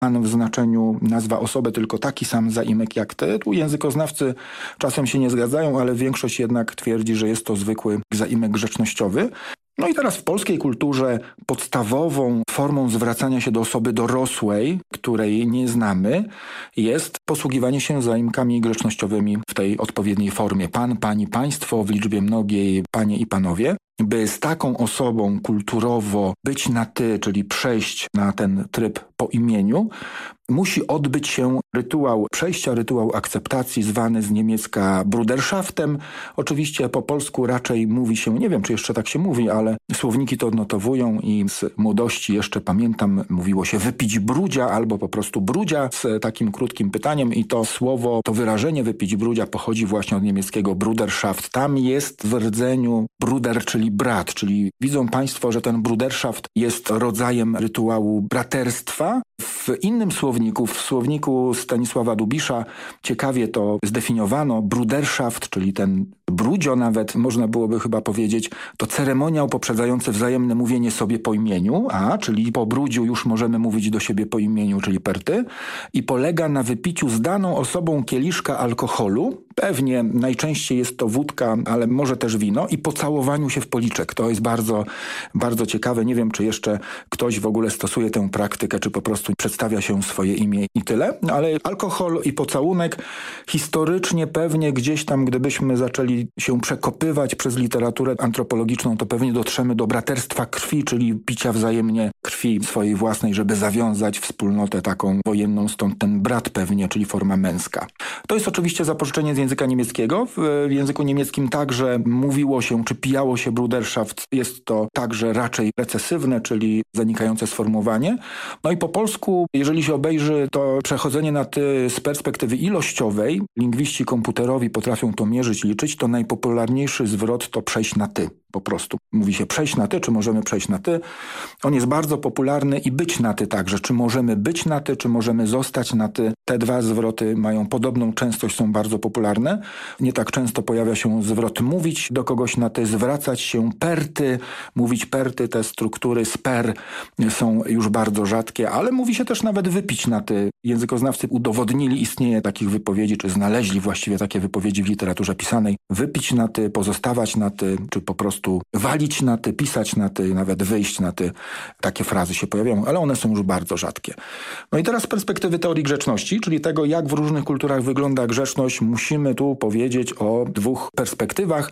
pan w znaczeniu nazwa osobę, tylko taki sam zaimek jak ty. Tu językoznawcy czasem się nie zgadzają, ale większość jednak twierdzi, że jest to zwykły zaimek grzecznościowy. No i teraz w polskiej kulturze podstawową formą zwracania się do osoby dorosłej, której nie znamy, jest posługiwanie się zaimkami grzecznościowymi w tej odpowiedniej formie. Pan, pani, państwo, w liczbie mnogiej, panie i panowie. By z taką osobą kulturowo być na ty, czyli przejść na ten tryb po imieniu, musi odbyć się rytuał przejścia, rytuał akceptacji, zwany z niemiecka Bruderschaftem. Oczywiście po polsku raczej mówi się, nie wiem czy jeszcze tak się mówi, ale słowniki to odnotowują i z młodości jeszcze pamiętam, mówiło się wypić brudzia albo po prostu brudzia z takim krótkim pytaniem i to słowo, to wyrażenie wypić brudzia pochodzi właśnie od niemieckiego Bruderschaft. Tam jest w rdzeniu bruder, czyli brat, czyli widzą państwo, że ten Bruderschaft jest rodzajem rytuału braterstwa. W innym słowniku, w słowniku Stanisława Dubisza ciekawie to zdefiniowano. Bruderschaft, czyli ten brudzio nawet, można byłoby chyba powiedzieć, to ceremoniał poprzedzający wzajemne mówienie sobie po imieniu, czyli po brudziu już możemy mówić do siebie po imieniu, czyli per ty, i polega na wypiciu z daną osobą kieliszka alkoholu, pewnie najczęściej jest to wódka, ale może też wino, i pocałowaniu się w policzek. To jest bardzo, bardzo ciekawe. Nie wiem, czy jeszcze ktoś w ogóle stosuje tę praktykę, czy po prostu przedstawia się swoje imię i tyle. Ale alkohol i pocałunek historycznie pewnie gdzieś tam, gdybyśmy zaczęli się przekopywać przez literaturę antropologiczną, to pewnie dotrzemy do braterstwa krwi, czyli picia wzajemnie krwi swojej własnej, żeby zawiązać wspólnotę taką wojenną, stąd ten brat pewnie, czyli forma męska. To jest oczywiście zapożyczenie z języka niemieckiego. W języku niemieckim także mówiło się, czy pijało się Bruderschaft. Jest to także raczej recesywne, czyli zanikające sformułowanie. No i po polsku, jeżeli się obejrzy to przechodzenie na ty z perspektywy ilościowej, lingwiści komputerowi potrafią to mierzyć, liczyć, to najpopularniejszy zwrot to przejść na ty. Po prostu. Mówi się przejść na ty, czy możemy przejść na ty. On jest bardzo popularny i być na ty także. Czy możemy być na ty, czy możemy zostać na ty. Te dwa zwroty mają podobną częstość, są bardzo popularne. Nie tak często pojawia się zwrot mówić do kogoś na ty, zwracać się per ty, mówić per ty. Te struktury z per są już bardzo rzadkie, ale mówi się też nawet wypić na ty. Językoznawcy udowodnili istnienie takich wypowiedzi, czy znaleźli właściwie takie wypowiedzi w literaturze pisanej. Wypić na ty, pozostawać na ty, czy po prostu walić na ty, pisać na ty, nawet wyjść na ty. Takie frazy się pojawiają, ale one są już bardzo rzadkie. No i teraz z perspektywy teorii grzeczności, czyli tego, jak w różnych kulturach wygląda grzeczność, musimy tu powiedzieć o dwóch perspektywach.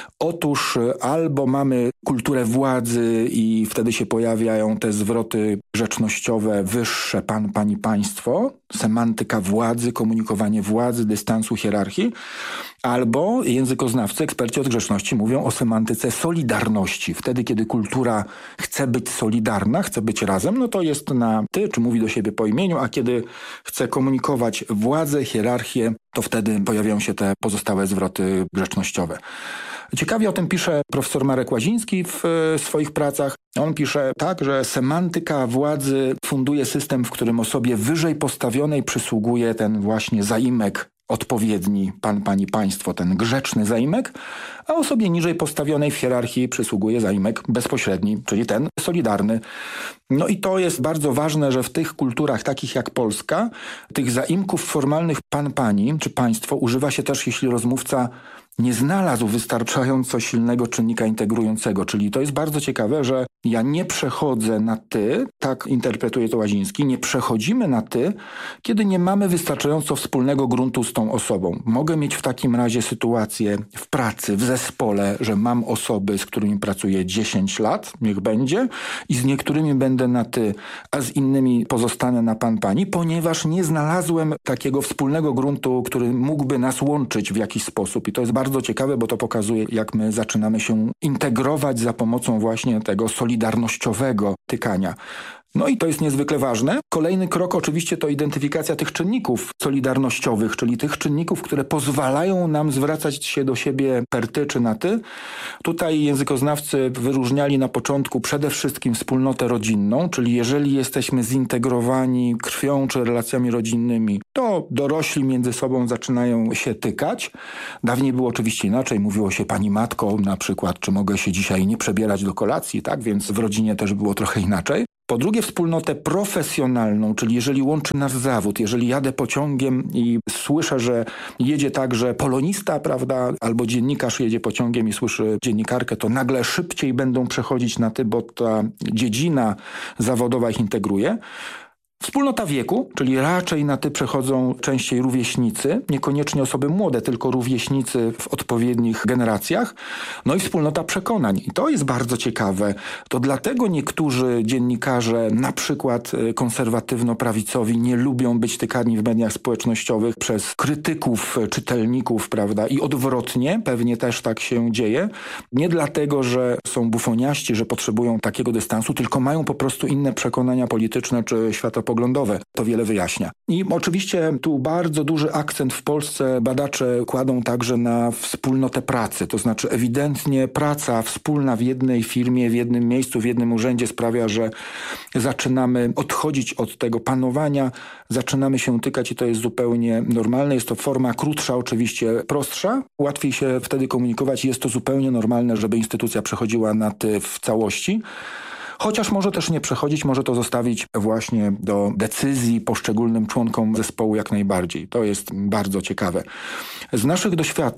Otóż albo mamy kulturę władzy i wtedy się pojawiają te zwroty grzecznościowe wyższe, pan, pani, państwo, semantyka władzy, komunikowanie władzy, dystansu, hierarchii. Albo językoznawcy, eksperci od grzeczności mówią o semantyce solidarności. Wtedy, kiedy kultura chce być solidarna, chce być razem, no to jest na ty, czy mówi do siebie po imieniu, a kiedy chce komunikować władzę, hierarchię, to wtedy pojawiają się te pozostałe zwroty grzecznościowe. Ciekawie o tym pisze profesor Marek Łaziński w swoich pracach. On pisze tak, że semantyka władzy funduje system, w którym osobie wyżej postawionej przysługuje ten właśnie zaimek odpowiedni, pan, pani, państwo, ten grzeczny zaimek, a osobie niżej postawionej w hierarchii przysługuje zaimek bezpośredni, czyli ten solidarny. No i to jest bardzo ważne, że w tych kulturach takich jak Polska, tych zaimków formalnych pan, pani czy państwo używa się też, jeśli rozmówca nie znalazł wystarczająco silnego czynnika integrującego, czyli to jest bardzo ciekawe, że ja nie przechodzę na ty, tak interpretuje to Łaziński, nie przechodzimy na ty, kiedy nie mamy wystarczająco wspólnego gruntu z tą osobą. Mogę mieć w takim razie sytuację w pracy, w zespole, że mam osoby, z którymi pracuję 10 lat, niech będzie, i z niektórymi będę na ty, a z innymi pozostanę na pan, pani, ponieważ nie znalazłem takiego wspólnego gruntu, który mógłby nas łączyć w jakiś sposób. I to jest bardzo ciekawe, bo to pokazuje, jak my zaczynamy się integrować za pomocą właśnie tego solidarnościowego tykania. No i to jest niezwykle ważne. Kolejny krok oczywiście to identyfikacja tych czynników solidarnościowych, czyli tych czynników, które pozwalają nam zwracać się do siebie per ty czy na ty. Tutaj językoznawcy wyróżniali na początku przede wszystkim wspólnotę rodzinną, czyli jeżeli jesteśmy zintegrowani krwią czy relacjami rodzinnymi, to dorośli między sobą zaczynają się tykać. Dawniej było oczywiście inaczej, mówiło się pani matko na przykład, czy mogę się dzisiaj nie przebierać do kolacji, tak? Więc w rodzinie też było trochę inaczej. Po drugie, wspólnotę profesjonalną, czyli jeżeli łączy nas zawód, jeżeli jadę pociągiem i słyszę, że jedzie także polonista, prawda, albo dziennikarz jedzie pociągiem i słyszy dziennikarkę, to nagle szybciej będą przechodzić na ty, bo ta dziedzina zawodowa ich integruje. Wspólnota wieku, czyli raczej na ty przechodzą częściej rówieśnicy, niekoniecznie osoby młode, tylko rówieśnicy w odpowiednich generacjach. No i wspólnota przekonań. I to jest bardzo ciekawe. To dlatego niektórzy dziennikarze, na przykład konserwatywno-prawicowi, nie lubią być tykani w mediach społecznościowych przez krytyków, czytelników, prawda? I odwrotnie, pewnie też tak się dzieje. Nie dlatego, że są bufoniaści, że potrzebują takiego dystansu, tylko mają po prostu inne przekonania polityczne czy światopoglądowe. To wiele wyjaśnia. I oczywiście tu bardzo duży akcent w Polsce badacze kładą także na wspólnotę pracy. To znaczy ewidentnie praca wspólna w jednej firmie, w jednym miejscu, w jednym urzędzie sprawia, że zaczynamy odchodzić od tego panowania, zaczynamy się tykać i to jest zupełnie normalne. Jest to forma krótsza, oczywiście prostsza. Łatwiej się wtedy komunikować. Jest to zupełnie normalne, żeby instytucja przechodziła na ty w całości. Chociaż może też nie przechodzić, może to zostawić właśnie do decyzji poszczególnym członkom zespołu jak najbardziej. To jest bardzo ciekawe. Z naszych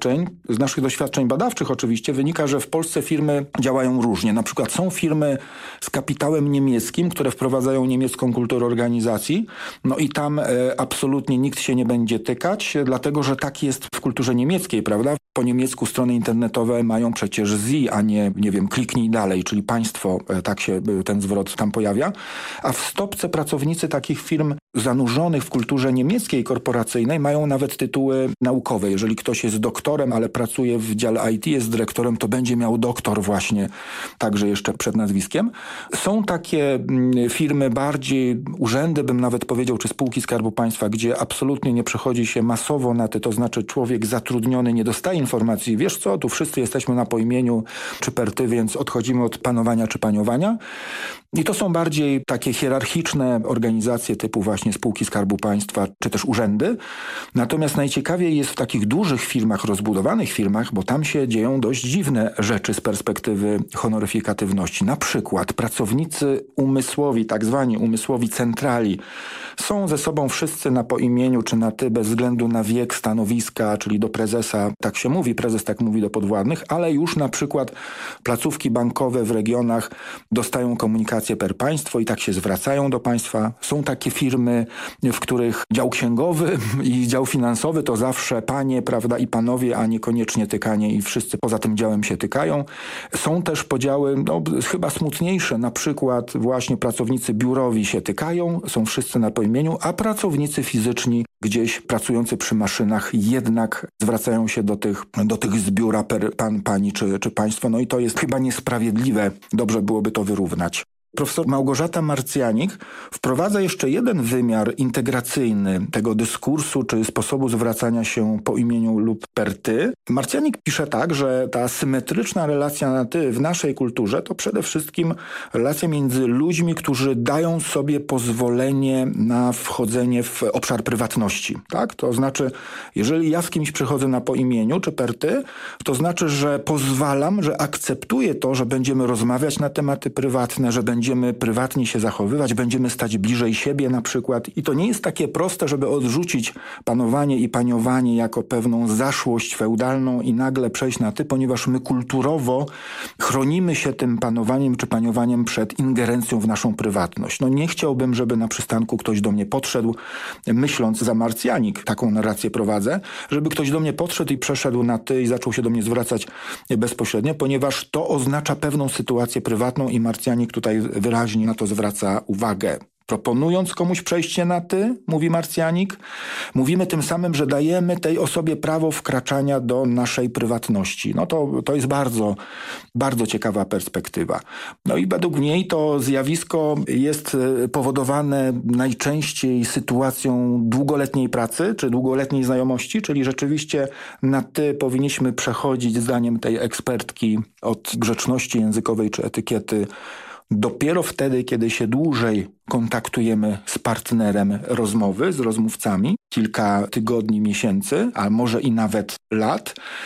doświadczeń badawczych oczywiście wynika, że w Polsce firmy działają różnie. Na przykład są firmy z kapitałem niemieckim, które wprowadzają niemiecką kulturę organizacji. No i tam absolutnie nikt się nie będzie tykać, dlatego że tak jest w kulturze niemieckiej, prawda? Po niemiecku strony internetowe mają przecież Sie, a nie wiem, kliknij dalej, czyli państwo, tak się ten zwrot tam pojawia. A w stopce pracownicy takich firm zanurzonych w kulturze niemieckiej korporacyjnej mają nawet tytuły naukowe. Jeżeli ktoś jest doktorem, ale pracuje w dziale IT, jest dyrektorem, to będzie miał doktor właśnie także jeszcze przed nazwiskiem. Są takie firmy bardziej, urzędy bym nawet powiedział, czy spółki Skarbu Państwa, gdzie absolutnie nie przechodzi się masowo na to znaczy człowiek zatrudniony nie dostaje informacji, wiesz co, tu wszyscy jesteśmy na po imieniu czy per ty, więc odchodzimy od panowania czy paniowania. I to są bardziej takie hierarchiczne organizacje typu właśnie spółki Skarbu Państwa, czy też urzędy. Natomiast najciekawiej jest w takich dużych firmach, rozbudowanych firmach, bo tam się dzieją dość dziwne rzeczy z perspektywy honoryfikatywności. Na przykład pracownicy umysłowi, tak zwani umysłowi centrali, są ze sobą wszyscy na po imieniu czy na ty bez względu na wiek, stanowiska, czyli do prezesa, tak się mówi, prezes tak mówi do podwładnych, ale już na przykład placówki bankowe w regionach dostają komunikację per państwo i tak się zwracają do państwa. Są takie firmy, w których dział księgowy i dział finansowy to zawsze panie, prawda, i panowie, a niekoniecznie tykanie i wszyscy poza tym działem się tykają. Są też podziały, chyba smutniejsze, na przykład właśnie pracownicy biurowi się tykają, są wszyscy na po imieniu, a pracownicy fizyczni gdzieś pracujący przy maszynach jednak zwracają się do tych z biura per pan, pani czy państwo. No i to jest chyba niesprawiedliwe. Dobrze byłoby to wyrównać. Profesor Małgorzata Marcjanik wprowadza jeszcze jeden wymiar integracyjny tego dyskursu czy sposobu zwracania się po imieniu lub per ty. Marcjanik pisze tak, że ta symetryczna relacja na ty w naszej kulturze to przede wszystkim relacja między ludźmi, którzy dają sobie pozwolenie na wchodzenie w obszar prywatności. Tak? To znaczy, jeżeli ja z kimś przychodzę na po imieniu czy per ty, to znaczy, że pozwalam, że akceptuję to, że będziemy rozmawiać na tematy prywatne, że będziemy prywatnie się zachowywać, będziemy stać bliżej siebie na przykład. I to nie jest takie proste, żeby odrzucić panowanie i paniowanie jako pewną zaszłość feudalną i nagle przejść na ty, ponieważ my kulturowo chronimy się tym panowaniem czy paniowaniem przed ingerencją w naszą prywatność. No nie chciałbym, żeby na przystanku ktoś do mnie podszedł, myśląc za Marcjanik, taką narrację prowadzę, żeby ktoś do mnie podszedł i przeszedł na ty i zaczął się do mnie zwracać bezpośrednio, ponieważ to oznacza pewną sytuację prywatną i Marcjanik tutaj wyraźnie na to zwraca uwagę. Proponując komuś przejście na ty, mówi Marcjanik, mówimy tym samym, że dajemy tej osobie prawo wkraczania do naszej prywatności. No to jest bardzo, bardzo ciekawa perspektywa. No i według niej to zjawisko jest powodowane najczęściej sytuacją długoletniej pracy, czy długoletniej znajomości, czyli rzeczywiście na ty powinniśmy przechodzić, zdaniem tej ekspertki, od grzeczności językowej czy etykiety dopiero wtedy, kiedy się dłużej kontaktujemy z partnerem rozmowy, z rozmówcami, kilka tygodni, miesięcy, a może i nawet lat.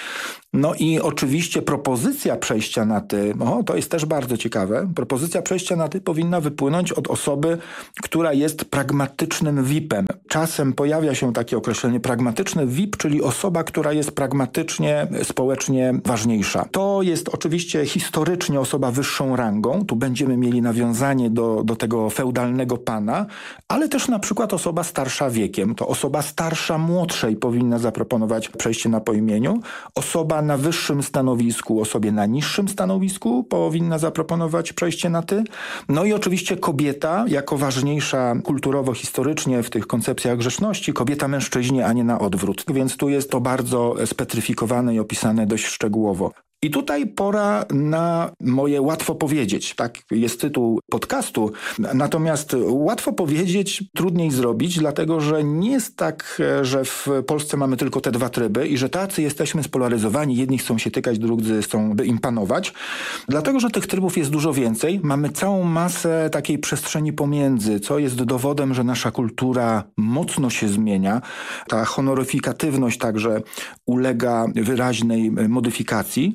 No i oczywiście propozycja przejścia na ty, to jest też bardzo ciekawe, propozycja przejścia na ty powinna wypłynąć od osoby, która jest pragmatycznym VIP-em. Czasem pojawia się takie określenie pragmatyczny VIP, czyli osoba, która jest pragmatycznie, społecznie ważniejsza. To jest oczywiście historycznie osoba wyższą rangą, tu będziemy mieli nawiązanie do tego feudalnego pana, ale też na przykład osoba starsza wiekiem. To osoba starsza młodszej powinna zaproponować przejście na po imieniu. Osoba na wyższym stanowisku, osobie na niższym stanowisku powinna zaproponować przejście na ty. No i oczywiście kobieta jako ważniejsza kulturowo-historycznie w tych koncepcjach grzeczności, kobieta mężczyźnie, a nie na odwrót. Więc tu jest to bardzo spetryfikowane i opisane dość szczegółowo. I tutaj pora na moje łatwo powiedzieć, tak jest tytuł podcastu, natomiast łatwo powiedzieć, trudniej zrobić, dlatego że nie jest tak, że w Polsce mamy tylko te dwa tryby i że tacy jesteśmy spolaryzowani, jedni chcą się tykać, drudzy chcą by im panować, dlatego że tych trybów jest dużo więcej, mamy całą masę takiej przestrzeni pomiędzy, co jest dowodem, że nasza kultura mocno się zmienia, ta honoryfikatywność także ulega wyraźnej modyfikacji.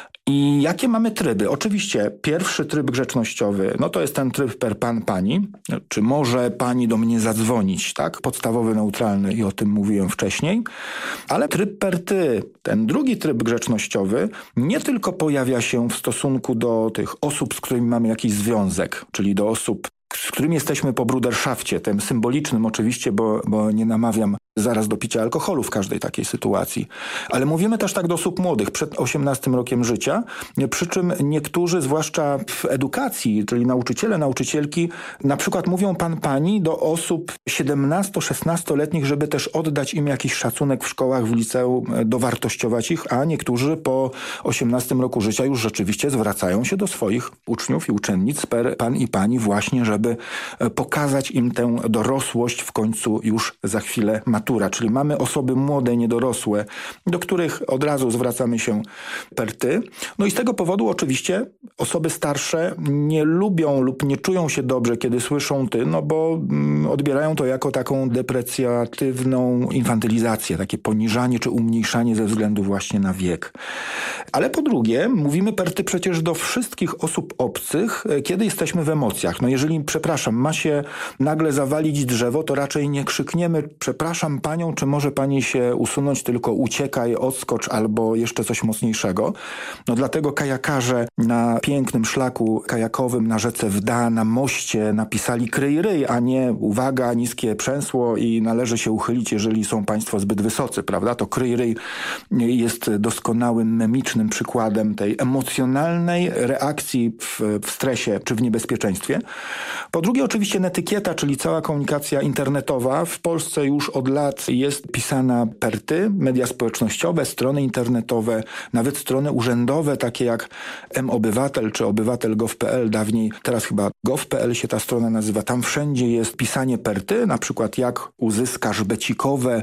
I jakie mamy tryby? Oczywiście pierwszy tryb grzecznościowy, to jest ten tryb per pan, pani. Czy może pani do mnie zadzwonić, tak? Podstawowy, neutralny i o tym mówiłem wcześniej. Ale tryb per ty, ten drugi tryb grzecznościowy, nie tylko pojawia się w stosunku do tych osób, z którymi mamy jakiś związek, czyli do osób, z którymi jesteśmy po bruderszafcie, tym symbolicznym oczywiście, bo nie namawiam zaraz do picia alkoholu w każdej takiej sytuacji. Ale mówimy też tak do osób młodych, przed 18 rokiem życia, przy czym niektórzy, zwłaszcza w edukacji, czyli nauczyciele, nauczycielki, na przykład mówią pan, pani do osób 17-16-letnich, żeby też oddać im jakiś szacunek w szkołach, w liceum, dowartościować ich, a niektórzy po 18 roku życia już rzeczywiście zwracają się do swoich uczniów i uczennic per pan i pani właśnie, żeby pokazać im tę dorosłość w końcu już za chwilę matura, czyli mamy osoby młode, niedorosłe, do których od razu zwracamy się per ty. No i z tego powodu oczywiście osoby starsze nie lubią lub nie czują się dobrze, kiedy słyszą ty, bo odbierają to jako taką deprecjatywną infantylizację, takie poniżanie czy umniejszanie ze względu właśnie na wiek. Ale po drugie, mówimy per ty przecież do wszystkich osób obcych, kiedy jesteśmy w emocjach. Jeżeli, przepraszam, ma się nagle zawalić drzewo, to raczej nie krzykniemy, przepraszam panią, czy może pani się usunąć, tylko uciekaj, odskocz albo jeszcze coś mocniejszego. Dlatego kajakarze na pięknym szlaku kajakowym na rzece Wda, na moście napisali kryj ryj, a nie uwaga, niskie przęsło i należy się uchylić, jeżeli są państwo zbyt wysocy, prawda? To kryj ryj jest doskonałym memicznym przykładem tej emocjonalnej reakcji w stresie czy w niebezpieczeństwie. Po drugie oczywiście netykieta, czyli cała komunikacja internetowa w Polsce już od lat jest pisana per ty, media społecznościowe, strony internetowe, nawet strony urzędowe, takie jak M-Obywatel czy obywatel.gov.pl, dawniej, teraz chyba gov.pl się ta strona nazywa, tam wszędzie jest pisanie per ty, na przykład jak uzyskasz becikowe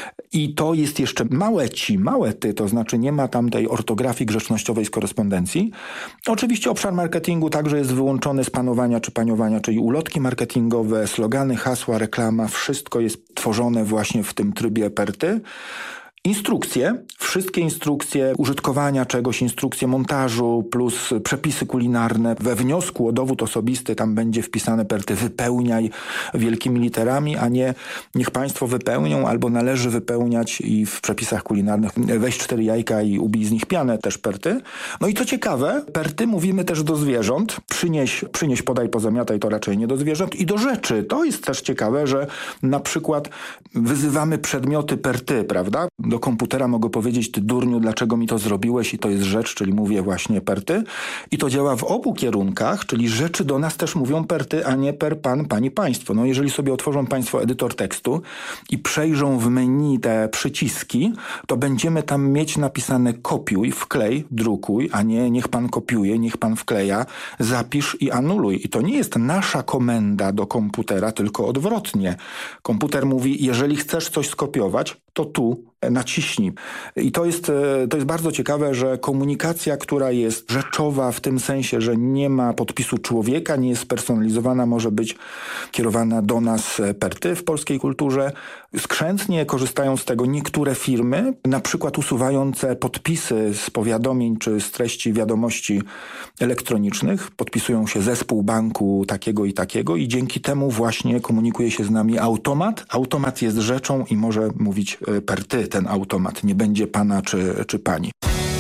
i to jest jeszcze małe ty, to znaczy nie ma tam tej ortografii grzecznościowej z korespondencji. Oczywiście obszar marketingu także jest wyłączony z panowania czy paniowania, czyli ulotki marketingowe, slogany, hasła, reklama, wszystko jest tworzone właśnie w tym trybie per ty. Instrukcje, wszystkie instrukcje użytkowania czegoś, instrukcje montażu plus przepisy kulinarne. We wniosku o dowód osobisty tam będzie wpisane per ty, wypełniaj wielkimi literami, a nie niech państwo wypełnią albo należy wypełniać i w przepisach kulinarnych weź 4 jajka i ubij z nich pianę, też per ty. I co ciekawe, per ty mówimy też do zwierząt. Przynieś, podaj, pozamiataj, to raczej nie do zwierząt. I do rzeczy. To jest też ciekawe, że na przykład wyzywamy przedmioty per ty, prawda? Do komputera mogę powiedzieć, ty durniu, dlaczego mi to zrobiłeś i to jest rzecz, czyli mówię właśnie per ty. I to działa w obu kierunkach, czyli rzeczy do nas też mówią per ty, a nie per pan, pani, państwo. Jeżeli sobie otworzą państwo edytor tekstu i przejrzą w menu te przyciski, to będziemy tam mieć napisane kopiuj, wklej, drukuj, a nie niech pan kopiuje, niech pan wkleja, zapisz i anuluj. I to nie jest nasza komenda do komputera, tylko odwrotnie. Komputer mówi, jeżeli chcesz coś skopiować, to tu naciśnij. I to jest bardzo ciekawe, że komunikacja, która jest rzeczowa w tym sensie, że nie ma podpisu człowieka, nie jest spersonalizowana, może być kierowana do nas per ty w polskiej kulturze. Skrzętnie korzystają z tego niektóre firmy, na przykład usuwające podpisy z powiadomień czy z treści wiadomości elektronicznych. Podpisują się zespół banku takiego i dzięki temu właśnie komunikuje się z nami automat. Automat jest rzeczą i może mówić per ty ten automat. Nie będzie pana czy pani.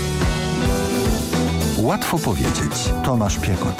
Łatwo powiedzieć. Tomasz Piekot.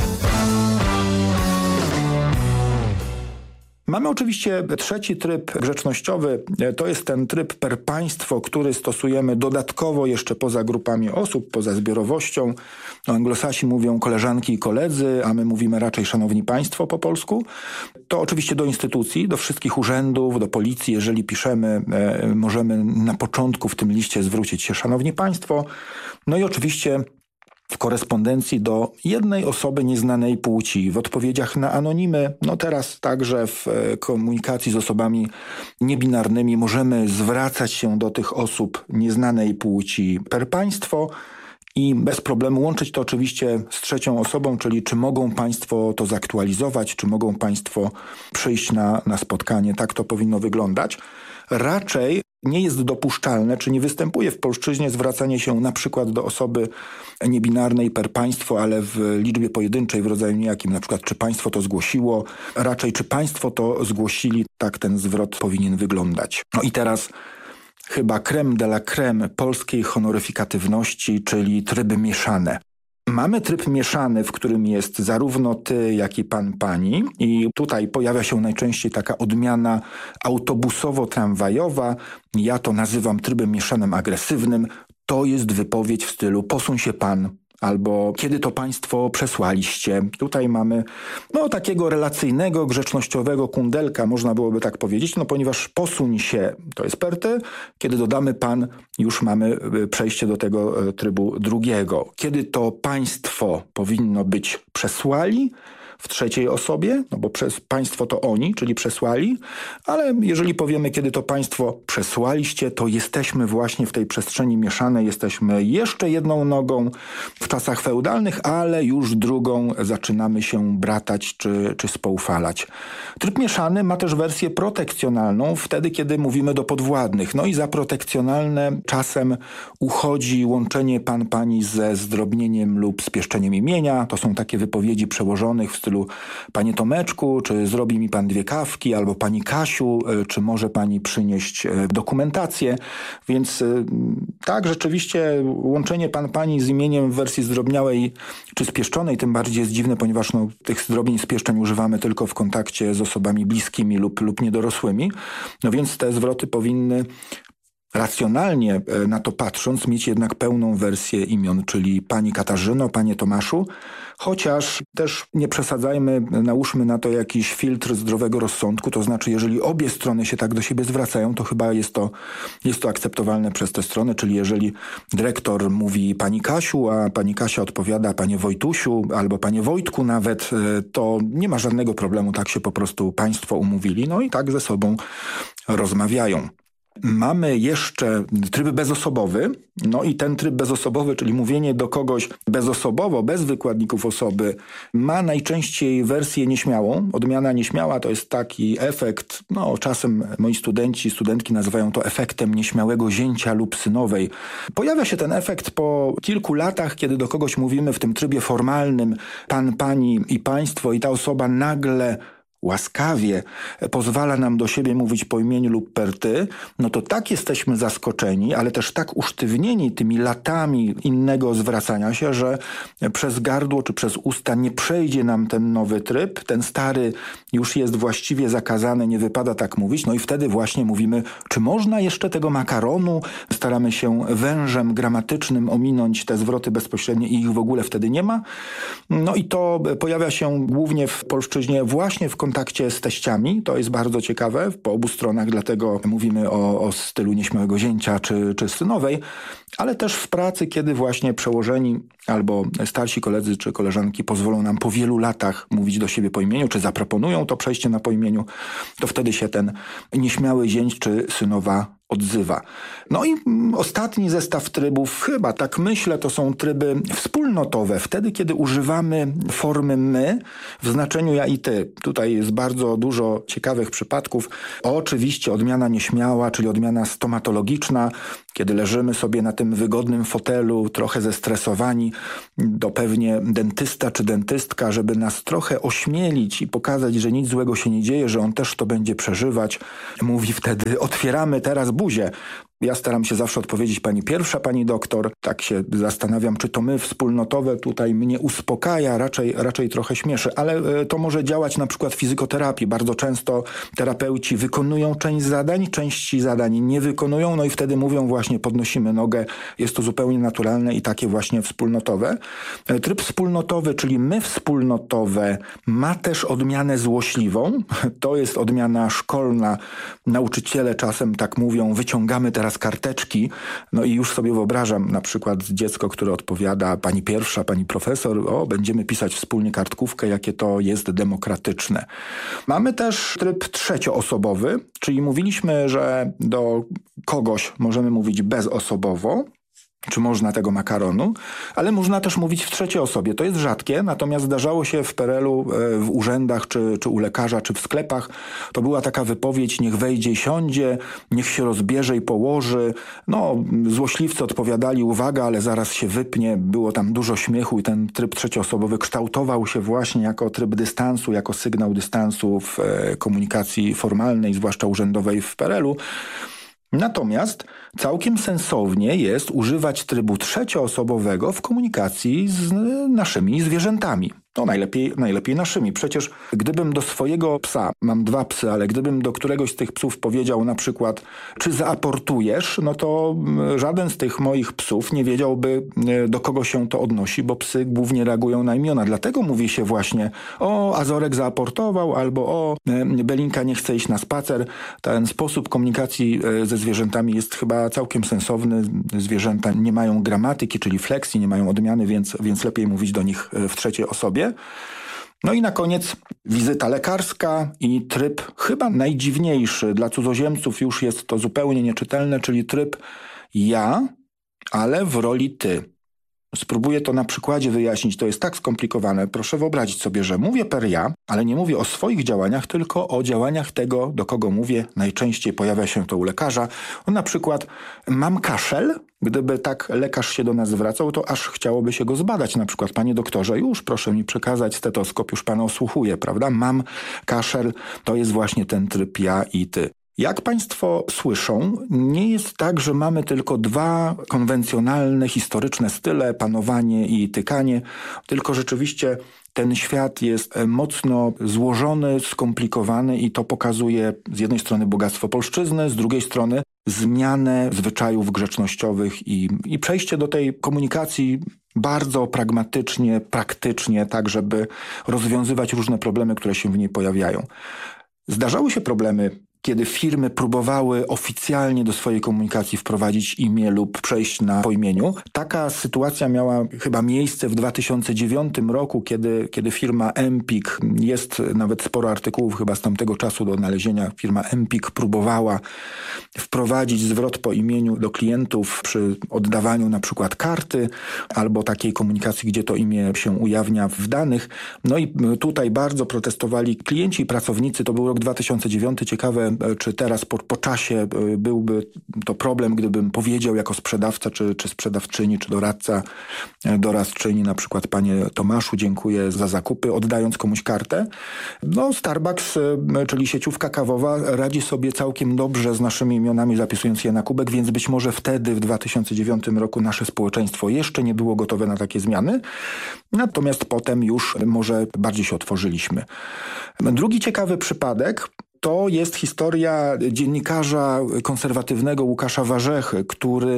Mamy oczywiście trzeci tryb grzecznościowy. To jest ten tryb per państwo, który stosujemy dodatkowo jeszcze poza grupami osób, poza zbiorowością. Anglosasi mówią koleżanki i koledzy, a my mówimy raczej szanowni państwo po polsku. To oczywiście do instytucji, do wszystkich urzędów, do policji. Jeżeli piszemy, możemy na początku w tym liście zwrócić się szanowni państwo. No i oczywiście w korespondencji do jednej osoby nieznanej płci, w odpowiedziach na anonimy, no teraz także w komunikacji z osobami niebinarnymi możemy zwracać się do tych osób nieznanej płci per państwo i bez problemu łączyć to oczywiście z trzecią osobą, czyli czy mogą państwo to zaktualizować, czy mogą państwo przyjść na spotkanie. Tak to powinno wyglądać. Raczej nie jest dopuszczalne, czy nie występuje w polszczyźnie zwracanie się na przykład do osoby niebinarnej per państwo, ale w liczbie pojedynczej w rodzaju niejakim, na przykład czy państwo to zgłosiło, raczej czy państwo to zgłosili, tak ten zwrot powinien wyglądać. No i teraz chyba crème de la crème polskiej honoryfikatywności, czyli tryby mieszane. Mamy tryb mieszany, w którym jest zarówno ty, jak i pan, pani i tutaj pojawia się najczęściej taka odmiana autobusowo-tramwajowa. Ja to nazywam trybem mieszanym agresywnym. To jest wypowiedź w stylu posuń się pan albo kiedy to państwo przesłaliście. Tutaj mamy takiego relacyjnego, grzecznościowego kundelka, można byłoby tak powiedzieć, ponieważ posuń się to jest per ty, kiedy dodamy pan, już mamy przejście do tego trybu drugiego. Kiedy to państwo powinno być przesłali, w trzeciej osobie, bo przez państwo to oni, czyli przesłali, ale jeżeli powiemy, kiedy to państwo przesłaliście, to jesteśmy właśnie w tej przestrzeni mieszanej, jesteśmy jeszcze jedną nogą w czasach feudalnych, ale już drugą zaczynamy się bratać czy spoufalać. Tryb mieszany ma też wersję protekcjonalną, wtedy kiedy mówimy do podwładnych. No i za protekcjonalne czasem uchodzi łączenie pan, pani ze zdrobnieniem lub spieszczeniem imienia. To są takie wypowiedzi przełożonych w stylu panie Tomeczku, czy zrobi mi pan 2 kawki, albo pani Kasiu, czy może pani przynieść dokumentację. Więc tak, rzeczywiście łączenie pan, pani z imieniem w wersji zdrobniałej czy spieszczonej tym bardziej jest dziwne, ponieważ tych zdrobnień spieszczeń używamy tylko w kontakcie z osobami bliskimi lub niedorosłymi. No więc te zwroty powinny racjonalnie na to patrząc mieć jednak pełną wersję imion, czyli pani Katarzyno, panie Tomaszu, chociaż też nie przesadzajmy, nałóżmy na to jakiś filtr zdrowego rozsądku, to znaczy jeżeli obie strony się tak do siebie zwracają, to chyba jest to akceptowalne przez te strony, czyli jeżeli dyrektor mówi pani Kasiu, a pani Kasia odpowiada panie Wojtusiu albo panie Wojtku nawet, to nie ma żadnego problemu, tak się po prostu państwo umówili, no i tak ze sobą rozmawiają. Mamy jeszcze tryb bezosobowy, no i ten tryb bezosobowy, czyli mówienie do kogoś bezosobowo, bez wykładników osoby, ma najczęściej wersję nieśmiałą. Odmiana nieśmiała to jest taki efekt, czasem moi studentki nazywają to efektem nieśmiałego zięcia lub synowej. Pojawia się ten efekt po kilku latach, kiedy do kogoś mówimy w tym trybie formalnym pan, pani i państwo i ta osoba nagle łaskawie pozwala nam do siebie mówić po imieniu lub per ty, no to tak jesteśmy zaskoczeni, ale też tak usztywnieni tymi latami innego zwracania się, że przez gardło czy przez usta nie przejdzie nam ten nowy tryb, ten stary już jest właściwie zakazany, nie wypada tak mówić, no i wtedy właśnie mówimy, czy można jeszcze tego makaronu, staramy się wężem gramatycznym ominąć te zwroty bezpośrednie i ich w ogóle wtedy nie ma. No i to pojawia się głównie w polszczyźnie właśnie w kontakcie z teściami, to jest bardzo ciekawe po obu stronach, dlatego mówimy o stylu nieśmiałego zięcia czy synowej, ale też w pracy, kiedy właśnie przełożeni albo starsi koledzy czy koleżanki pozwolą nam po wielu latach mówić do siebie po imieniu, czy zaproponują to przejście na po imieniu, to wtedy się ten nieśmiały zięć czy synowa odzywa. No i ostatni zestaw trybów, chyba tak myślę, to są tryby wspólnotowe. Wtedy, kiedy używamy formy my w znaczeniu ja i ty. Tutaj jest bardzo dużo ciekawych przypadków. Oczywiście odmiana nieśmiała, czyli odmiana stomatologiczna, kiedy leżymy sobie na tym wygodnym fotelu, trochę zestresowani, to pewnie dentysta czy dentystka, żeby nas trochę ośmielić i pokazać, że nic złego się nie dzieje, że on też to będzie przeżywać, mówi wtedy: otwieramy teraz buzię. Ja staram się zawsze odpowiedzieć: pani pierwsza, pani doktor. Tak się zastanawiam, czy to my wspólnotowe tutaj mnie uspokaja, raczej trochę śmieszy, ale to może działać na przykład w fizykoterapii. Bardzo często terapeuci wykonują część zadań, części zadań nie wykonują, no i wtedy mówią właśnie: podnosimy nogę. Jest to zupełnie naturalne i takie właśnie wspólnotowe. Tryb wspólnotowy, czyli my wspólnotowe, ma też odmianę złośliwą. To jest odmiana szkolna. Nauczyciele czasem tak mówią: wyciągamy teraz karteczki. No i już sobie wyobrażam na przykład dziecko, które odpowiada: pani pierwsza, pani profesor, będziemy pisać wspólnie kartkówkę, jakie to jest demokratyczne. Mamy też tryb trzecioosobowy, czyli mówiliśmy, że do kogoś możemy mówić bezosobowo, czy można tego makaronu, ale można też mówić w trzeciej osobie. To jest rzadkie, natomiast zdarzało się w PRL-u w urzędach, czy u lekarza, czy w sklepach. To była taka wypowiedź: niech wejdzie i siądzie, niech się rozbierze i położy. No, złośliwcy odpowiadali: uwaga, ale zaraz się wypnie. Było tam dużo śmiechu i ten tryb trzecioosobowy kształtował się właśnie jako tryb dystansu, jako sygnał dystansu w komunikacji formalnej, zwłaszcza urzędowej w PRL-u. Natomiast całkiem sensownie jest używać trybu trzecioosobowego w komunikacji z naszymi zwierzętami. No najlepiej naszymi. Przecież gdybym do swojego psa, mam 2 psy, ale gdybym do któregoś z tych psów powiedział na przykład: czy zaaportujesz, no to żaden z tych moich psów nie wiedziałby, do kogo się to odnosi, bo psy głównie reagują na imiona. Dlatego mówi się właśnie: o, Azorek zaaportował, albo o, Belinka nie chce iść na spacer. Ten sposób komunikacji ze zwierzętami jest chyba całkiem sensowny. Zwierzęta nie mają gramatyki, czyli fleksji, nie mają odmiany, więc lepiej mówić do nich w trzeciej osobie. No i na koniec wizyta lekarska i tryb chyba najdziwniejszy. Dla cudzoziemców już jest to zupełnie nieczytelne, czyli tryb ja, ale w roli ty. Spróbuję to na przykładzie wyjaśnić. To jest tak skomplikowane. Proszę wyobrazić sobie, że mówię per ja, ale nie mówię o swoich działaniach, tylko o działaniach tego, do kogo mówię. Najczęściej pojawia się to u lekarza. Na przykład: mam kaszel. Gdyby tak lekarz się do nas zwracał, to aż chciałoby się go zbadać. Na przykład: panie doktorze, już proszę mi przekazać stetoskop, już pana osłuchuję, prawda? Mam kaszel. To jest właśnie ten tryb ja i ty. Jak państwo słyszą, nie jest tak, że mamy tylko 2 konwencjonalne, historyczne style: panowanie i tykanie, tylko rzeczywiście ten świat jest mocno złożony, skomplikowany i to pokazuje z jednej strony bogactwo polszczyzny, z drugiej strony zmianę zwyczajów grzecznościowych i przejście do tej komunikacji bardzo pragmatycznie, praktycznie, tak żeby rozwiązywać różne problemy, które się w niej pojawiają. Zdarzały się problemy, kiedy firmy próbowały oficjalnie do swojej komunikacji wprowadzić imię lub przejść na po imieniu. Taka sytuacja miała chyba miejsce w 2009 roku, kiedy firma Empik, jest nawet sporo artykułów chyba z tamtego czasu do odnalezienia, firma Empik próbowała wprowadzić zwrot po imieniu do klientów przy oddawaniu na przykład karty albo takiej komunikacji, gdzie to imię się ujawnia w danych. No i tutaj bardzo protestowali klienci i pracownicy. To był rok 2009. Ciekawe, czy teraz po czasie byłby to problem, gdybym powiedział jako sprzedawca, czy sprzedawczyni, czy doradczyni, na przykład: panie Tomaszu, dziękuję za zakupy, oddając komuś kartę. No, Starbucks, czyli sieciówka kawowa, radzi sobie całkiem dobrze z naszymi imionami, zapisując je na kubek, więc być może wtedy w 2009 roku nasze społeczeństwo jeszcze nie było gotowe na takie zmiany. Natomiast potem już może bardziej się otworzyliśmy. Drugi ciekawy przypadek to jest historia dziennikarza konserwatywnego Łukasza Warzechy, który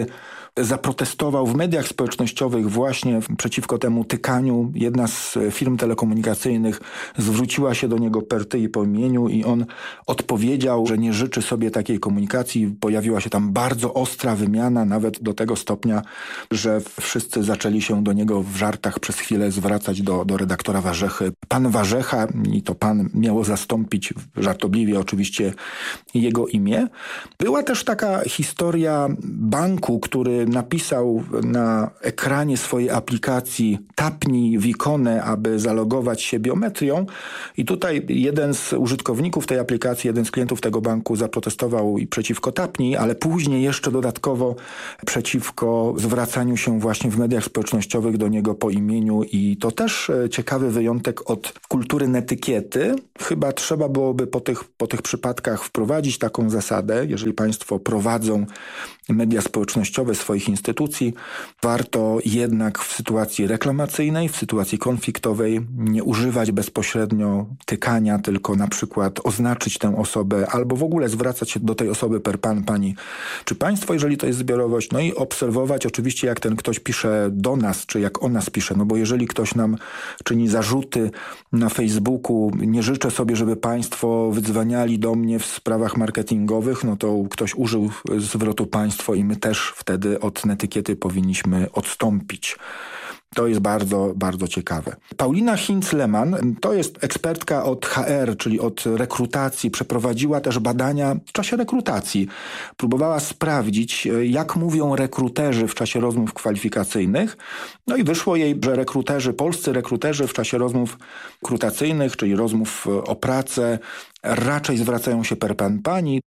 zaprotestował w mediach społecznościowych właśnie przeciwko temu tykaniu. Jedna z firm telekomunikacyjnych zwróciła się do niego per ty i po imieniu i on odpowiedział, że nie życzy sobie takiej komunikacji. Pojawiła się tam bardzo ostra wymiana, nawet do tego stopnia, że wszyscy zaczęli się do niego w żartach przez chwilę zwracać do redaktora Warzechy. Pan Warzecha, i to pan miało zastąpić żartobliwie oczywiście jego imię. Była też taka historia banku, który napisał na ekranie swojej aplikacji tapnij w ikonę, aby zalogować się biometrią i tutaj jeden z użytkowników tej aplikacji, jeden z klientów tego banku zaprotestował i przeciwko tapnij, ale później jeszcze dodatkowo przeciwko zwracaniu się właśnie w mediach społecznościowych do niego po imieniu i to też ciekawy wyjątek od kultury netykiety. Chyba trzeba byłoby po tych przypadkach wprowadzić taką zasadę, jeżeli państwo prowadzą media społecznościowe swoich instytucji, warto jednak w sytuacji reklamacyjnej, w sytuacji konfliktowej nie używać bezpośrednio tykania, tylko na przykład oznaczyć tę osobę albo w ogóle zwracać się do tej osoby per pan, pani czy państwo, jeżeli to jest zbiorowość, no i obserwować oczywiście jak ten ktoś pisze do nas, czy jak o nas pisze, no bo jeżeli ktoś nam czyni zarzuty na Facebooku, nie życzę sobie, żeby państwo wydzwaniali do mnie w sprawach marketingowych, no to ktoś użył zwrotu państwo i my też wtedy od netykiety powinniśmy odstąpić. To jest bardzo, bardzo ciekawe. Paulina Hinz-Lehmann to jest ekspertka od HR, czyli od rekrutacji. Przeprowadziła też badania w czasie rekrutacji. Próbowała sprawdzić, jak mówią rekruterzy w czasie rozmów kwalifikacyjnych. No i wyszło jej, że polscy rekruterzy w czasie rozmów rekrutacyjnych, czyli rozmów o pracę, raczej zwracają się per pan, pani,